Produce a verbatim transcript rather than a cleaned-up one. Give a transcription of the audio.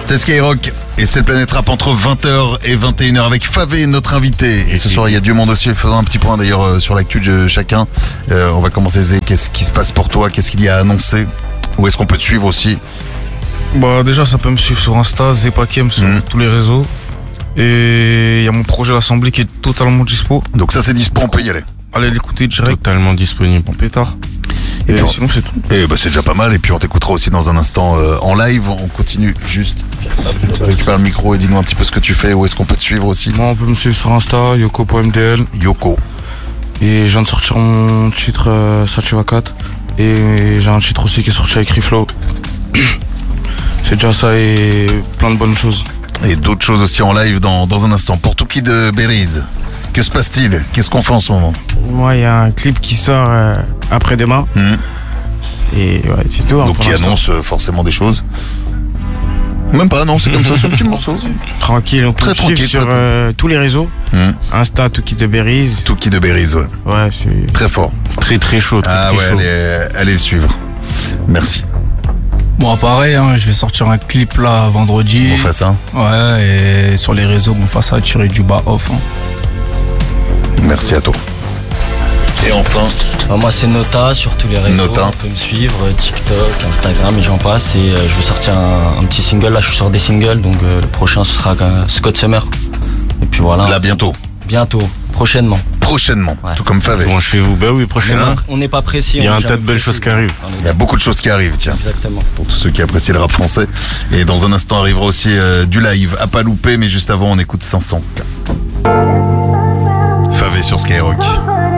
C'est Skyrock et c'est le Planète Rap entre vingt heures et vingt et une heures avec Favé, notre invité. Et ce soir, il y a du monde aussi. Faisons un petit point d'ailleurs sur l'actu de chacun. Euh, on va commencer. Qu'est-ce qui se passe pour toi? Qu'est-ce qu'il y a à annoncer? Où est-ce qu'on peut te suivre aussi? Bah déjà, ça peut me suivre sur Insta, Zepakiem sur mmh. tous les réseaux. Et il y a mon projet L'Assemblée qui est totalement dispo. Donc ça, c'est dispo, on peut y aller. Allez l'écouter direct. Totalement disponible. En pétard. Et, et puis sinon c'est tout. Et bah c'est déjà pas mal. Et puis on t'écoutera aussi dans un instant euh, en live. On continue juste. Récupère le micro et dis-nous un petit peu ce que tu fais. Où est-ce qu'on peut te suivre aussi? Moi on peut me suivre sur Insta, yoko point m d l. Yoko. Et je viens de sortir mon titre euh, Sachiva quatre. Et j'ai un titre aussi qui est sorti avec Riflo. C'est déjà ça et plein de bonnes choses. Et d'autres choses aussi en live dans, dans un instant. Pour Touki de Beriz, que se passe-t-il? Qu'est-ce qu'on fait en ce moment? Moi, il y a un clip qui sort euh, après-demain. Mmh. Et ouais, c'est tout. Donc qui annonce euh, forcément des choses. Même pas, non, c'est comme ça, c'est un petit morceau. Tranquille, on peut très tranquille sur euh, tous les réseaux. Mmh. Insta, Touki de Beriz. Touki de Beriz, ouais. Ouais, c'est très fort. Très très chaud. Très, ah très ouais, chaud. Allez, allez le suivre. Merci. Bon, pareil, hein, je vais sortir un clip là vendredi. Mufasa. Ouais, et sur les réseaux, Mufasa tiré du bas off. Hein. Merci à toi. Et enfin. Bah, moi, c'est Nota sur tous les réseaux. Nota. On peut me suivre, TikTok, Instagram et j'en passe. Et euh, je vais sortir un, un petit single. Là, je suis sur des singles. Donc euh, le prochain, ce sera euh, Scott Summer. Et puis voilà. Là, bientôt. Bientôt. Prochainement. Prochainement, ouais. Tout comme Favé. Bon, chez vous, bah oui, prochainement. On n'est pas précis. Il y a un tas de belles choses qui arrivent. Il y a beaucoup de choses qui arrivent, tiens. Exactement. Pour tous ceux qui apprécient le rap français. Et dans un instant arrivera aussi euh, du live, à pas louper, mais juste avant, on écoute cinq cents K. Favé sur Skyrock.